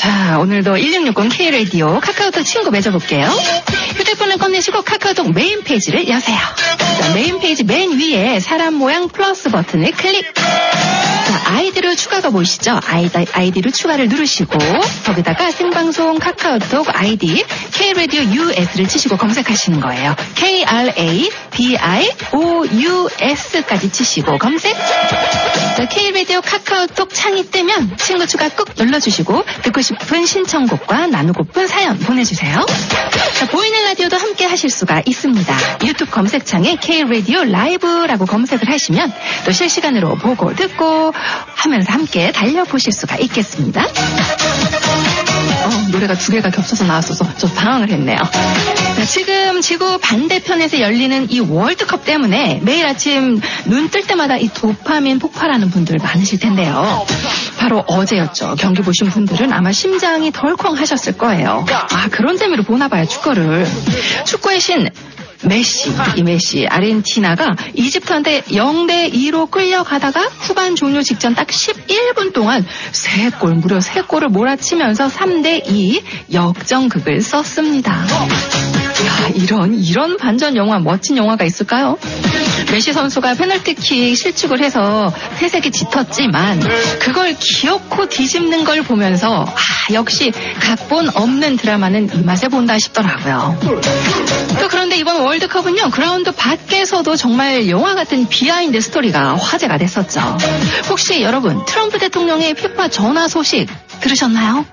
자, 오늘도 1660 K라디오 카카오톡 친구 맺어볼게요. 휴대폰을 꺼내시고 카카오톡 메인 페이지를 여세요. 자, 메인 페이지 맨 위에 사람 모양 플러스 버튼을 클릭. 자, 아이디로 추가가 보이시죠? 아이디로 추가를 누르시고 거기다가 생방송 카카오톡 아이디 K라디오 US를 치시고 검색하시는 거예요. KRADIOUS까지 치시고 검색. 자, K라디오 카카오톡 창이 뜨면 친구 추가 꾹 눌러주시고 듣고 싶은 신청곡과 나누고픈 사연 보내주세요. 자, 보이는 라디오도 함께 하실 수가 있습니다. 유튜브 검색창에 K라디오 라이브라고 검색을 하시면 또 실시간으로 보고 듣고 하면서 함께 달려보실 수가 있겠습니다. 노래가 두 개가 겹쳐서 나왔어서 좀 당황을 했네요. 자, 지금 지구 반대편에서 열리는 이 월드컵 때문에 매일 아침 눈 뜰 때마다 이 도파민 폭발하는 분들 많으실 텐데요. 바로 어제였죠. 경기 보신 분들은 아마 심장이 덜컹 하셨을 거예요. 아, 그런 재미로 보나 봐요, 축구를. 축구의 신 이 메시, 아르헨티나가 이집트한테 0대2로 끌려가다가 후반 종료 직전 딱 11분 동안 무려 3골을 몰아치면서 3대2 역전극을 썼습니다. 야, 이런 반전 영화, 멋진 영화가 있을까요? 메시 선수가 페널티킥 실축을 해서 태색이 짙었지만 그걸 기어코 뒤집는 걸 보면서 역시 각본 없는 드라마는 이 맛에 본다 싶더라고요. 또 그런데 이번 월드컵은요, 그라운드 밖에서도 정말 영화 같은 비하인드 스토리가 화제가 됐었죠. 혹시 여러분 트럼프 대통령의 피파 전화 소식 들으셨나요?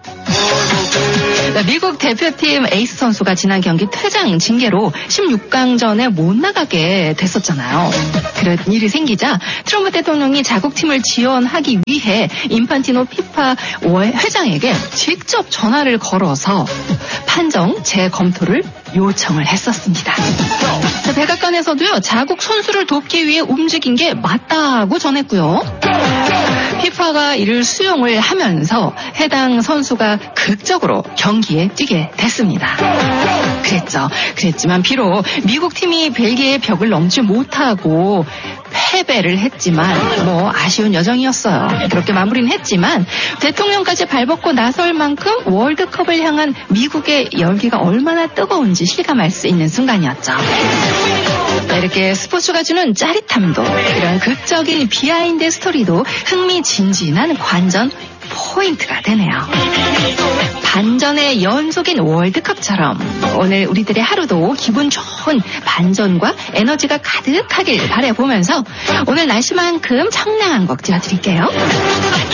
미국 대표팀 에이스 선수가 지난 경기 퇴장 징계로 16강전에 못 나가게 됐었잖아요. 그런 일이 생기자 트럼프 대통령이 자국팀을 지원하기 위해 인판티노 피파 회장에게 직접 전화를 걸어서 판정 재검토를 요청을 했었습니다. 백악관에서도요, 자국 선수를 돕기 위해 움직인 게 맞다고 전했고요. 피파가 이를 수용을 하면서 해당 선수가 극적으로 경기에 뛰게 됐습니다. 그랬지만 비록 미국 팀이 벨기에의 벽을 넘지 못하고 패배를 했지만 아쉬운 여정이었어요. 그렇게 마무리는 했지만 대통령까지 발벗고 나설 만큼 월드컵을 향한 미국의 열기가 얼마나 뜨거운지 실감할 수 있는 순간이었죠. 이렇게 스포츠가 주는 짜릿함도 이런 극적인 비하인드 스토리도 흥미진진한 관전 포인트가 되네요. 반전의 연속인 월드컵처럼 오늘 우리들의 하루도 기분 좋은 반전과 에너지가 가득하길 바라보면서 오늘 날씨만큼 청량한 곡 띄워드릴게요.